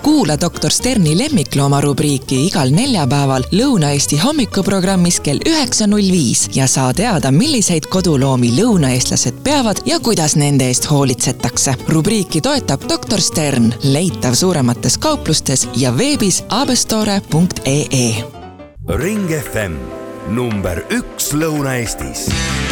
Kuula doktor Sterni lemmiklooma rubriiki igal neljapäeval Lõuna-Eesti hommikuprogrammis kell 9.05 ja saa teada, milliseid koduloomi lõunaeestlased peavad ja kuidas nende eest hoolitsetakse. Rubriiki toetab doktor Stern, leitav suuremates kauplustes ja veebis abestore.ee. Ring FM number 1 Lõuna-Eestis.